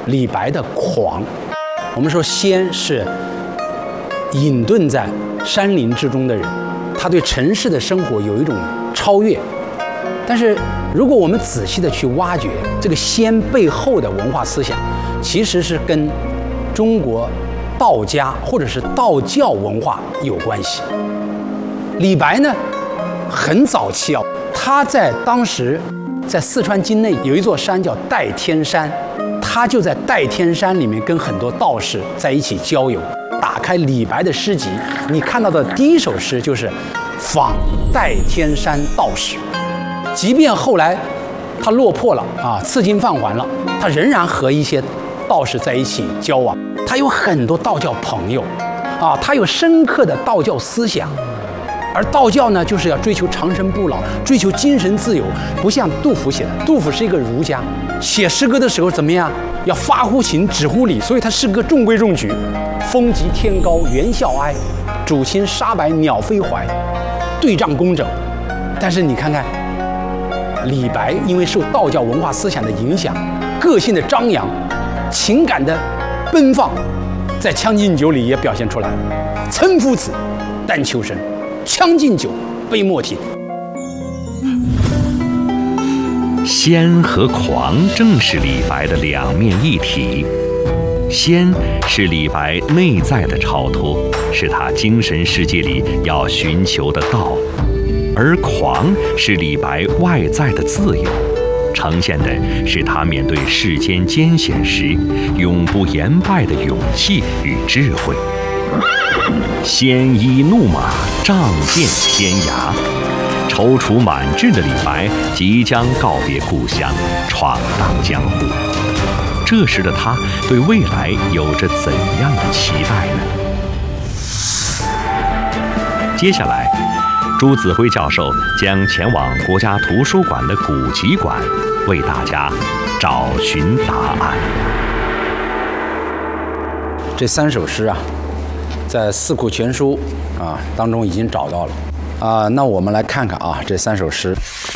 李白的狂。我们说仙是隐遁在山林之中的人，他对尘世的生活有一种超越。但是如果我们仔细的去挖掘这个仙背后的文化思想，其实是跟中国道家或者是道教文化有关系。李白呢，很早期啊，他在当时在四川境内有一座山叫代天山，他就在代天山里面跟很多道士在一起交友。打开李白的诗集，你看到的第一首诗就是《访代天山道士》。即便后来他落魄了啊，赐金放还了，他仍然和一些道士在一起交往。他有很多道教朋友啊，他有深刻的道教思想。而道教呢，就是要追求长生不老，追求精神自由，不像杜甫写的。杜甫是一个儒家，写诗歌的时候怎么样？要发乎情，止乎礼，所以他诗歌中规中矩。风急天高猿啸哀，渚清沙白鸟飞怀，对仗工整。但是你看看，李白因为受道教文化思想的影响，个性的张扬，情感的奔放，在《将进酒》里也表现出来了。岑夫子，但求生。将进酒，杯莫停。 仙和狂正是李白的两面一体。仙是李白内在的超脱，是他精神世界里要寻求的道；而狂是李白外在的自由，呈现的是他面对世间艰险时永不言败的勇气与智慧。鲜衣怒马，仗剑天涯。踌躇满志的李白即将告别故乡，闯荡江湖。这时的他对未来有着怎样的期待呢？接下来，朱子辉教授将前往国家图书馆的古籍馆，为大家找寻答案。 这三首诗啊，在《四库全书》当中已经找到了那我们来看看这三首诗。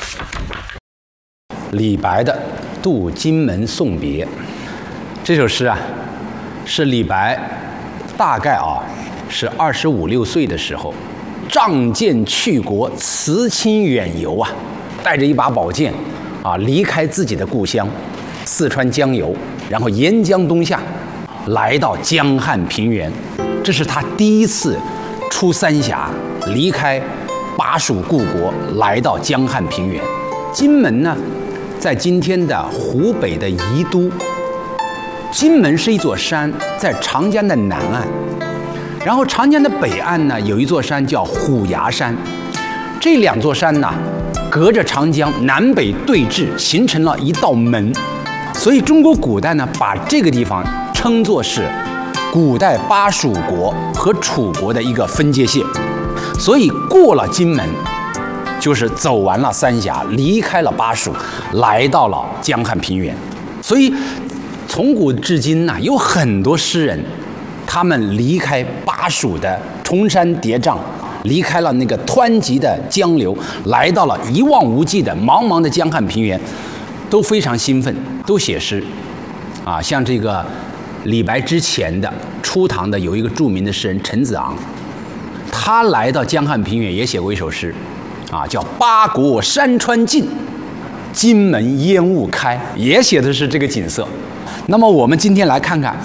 李白的《渡荆门送别》这首诗是李白大概是25、26岁的时候，仗剑去国，辞亲远游带着一把宝剑离开自己的故乡四川江油，然后沿江东下，来到江汉平原。这是他第一次出三峡，离开巴蜀故国，来到江汉平原。荆门呢，在今天的湖北的宜都。荆门是一座山，在长江的南岸，然后长江的北岸呢，有一座山叫虎牙山。这两座山呢，隔着长江南北对峙，形成了一道门。所以中国古代呢，把这个地方称作是古代巴蜀国和楚国的一个分界线。所以过了荆门，就是走完了三峡，离开了巴蜀，来到了江汉平原。所以从古至今呢，有很多诗人，他们离开巴蜀的崇山叠嶂，离开了那个湍急的江流，来到了一望无际的茫茫的江汉平原，都非常兴奋，都写诗像这个李白之前的初唐的有一个著名的诗人陈子昂，他来到江汉平原也写过一首诗叫八国山川尽，荆门烟雾开，也写的是这个景色。那么我们今天来看看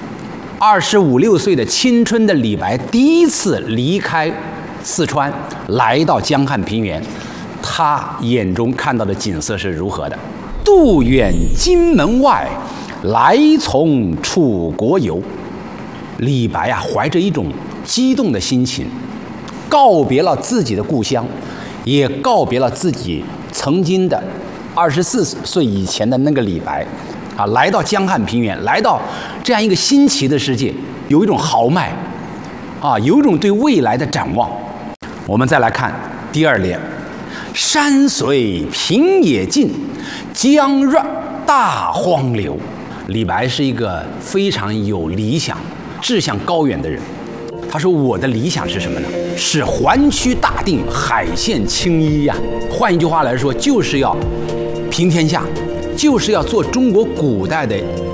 25、26岁的青春的李白第一次离开四川，来到江汉平原，他眼中看到的景色是如何的。渡远荆门外，来从楚国游。李白怀着一种激动的心情，告别了自己的故乡，也告别了自己曾经的24岁以前的那个李白来到江汉平原，来到这样一个新奇的世界，有一种豪迈有一种对未来的展望。我们再来看第二联：山随平野尽，江润大荒流。李白是一个非常有理想、志向高远的人。他说：“我的理想是什么呢？是环区大定，海县青衣呀。换一句话来说，就是要平天下，就是要做中国古代的